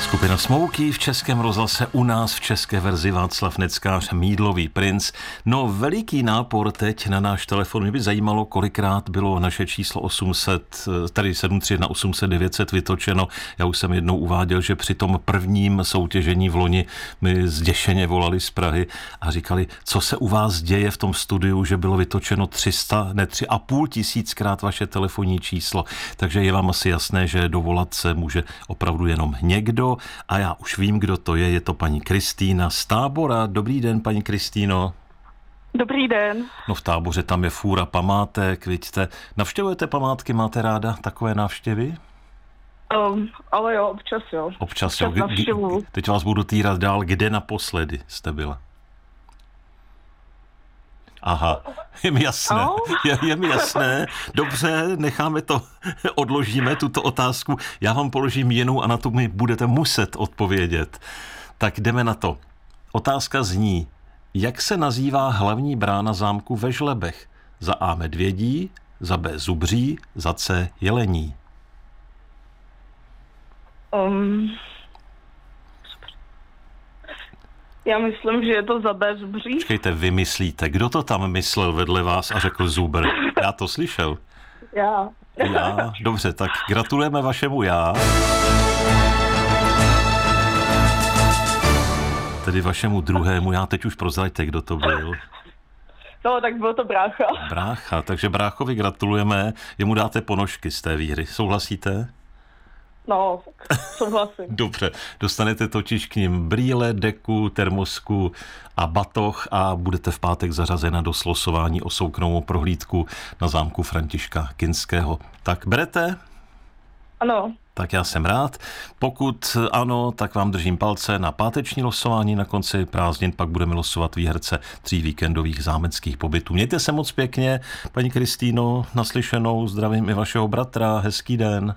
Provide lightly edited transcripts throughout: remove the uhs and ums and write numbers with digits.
Skupina Smouky v Českém rozhlase, u nás v české verzi Václav Neckář, Mýdlový princ. No, veliký nápor teď na náš telefon. Mě by zajímalo, kolikrát bylo naše číslo 800, tady 731 800 900 vytočeno. Já už jsem jednou uváděl, že při tom prvním soutěžení v loni mi zděšeně volali z Prahy a říkali, co se u vás děje v tom studiu, že bylo vytočeno 3,5 tisíckrát vaše telefonní číslo. Takže je vám asi jasné, že dovolat se může opravdu jenom někdo. A já už vím, kdo to je to paní Kristýna z Tábora. Dobrý den, paní Kristýno. Dobrý den. No, v Táboře tam je fůra památek, vidíte. Navštěvujete památky, máte ráda takové návštěvy? Ale jo, občas jo. Občas jo. Teď vás budu týrat dál. Kde naposledy jste byla? Aha, je mi jasné, je mi jasné. Dobře, necháme to, odložíme tuto otázku. Já vám položím jinou a na to mi budete muset odpovědět. Tak jdeme na to. Otázka zní, jak se nazývá hlavní brána zámku ve Žlebech? Za A medvědí, za B zubří, za C jelení. Já myslím, že je to za B zubří. Počkejte, vy myslíte, kdo to tam myslel vedle vás a řekl zubr? Já to slyšel. Já. Dobře, tak gratulujeme vašemu já. Tedy vašemu druhému já. Teď už prozraďte, kdo to byl. No, tak byl to brácha. Brácha, takže bráchovi gratulujeme. Jemu dáte ponožky z té výhry. Souhlasíte? No, souhlasím. Dobře, dostanete totiž k nim brýle, deku, termosku a batoh a budete v pátek zařazena do slosování o soukromou prohlídku na zámku Františka Kinského. Tak berete? Ano. Tak já jsem rád. Pokud ano, tak vám držím palce na páteční losování. Na konci prázdnin pak budeme losovat výherce 3 víkendových zámeckých pobytů. Mějte se moc pěkně, paní Kristýno, naslyšenou. Zdravím i vašeho bratra. Hezký den.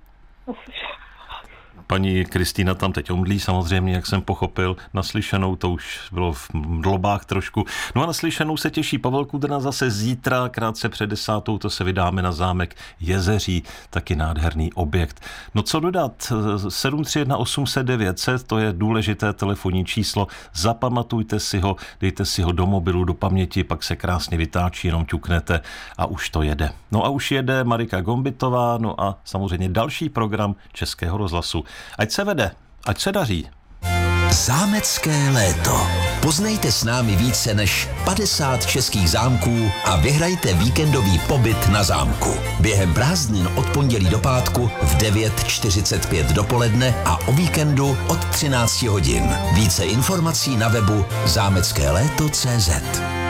Paní Kristýna tam teď omdlí, samozřejmě, jak jsem pochopil. Naslyšenou, to už bylo v mdlobách trošku. No a naslyšenou se těší Pavel Kudrna zase zítra, krátce před 10. To se vydáme na zámek Jezeří, taky nádherný objekt. No co dodat? 731 800 900, to je důležité telefonní číslo. Zapamatujte si ho, dejte si ho do mobilu, do paměti, pak se krásně vytáčí, jenom ťuknete a už to jede. No a už jede Marika Gombitová, no a samozřejmě další program Českého rozhlasu. Ať se vede, ať se daří. Zámecké léto. Poznejte s námi více než 50 českých zámků a vyhrajte víkendový pobyt na zámku. Během prázdnin od pondělí do pátku v 9:45 dopoledne a o víkendu od 13 hodin. Více informací na webu zámeckéléto.cz.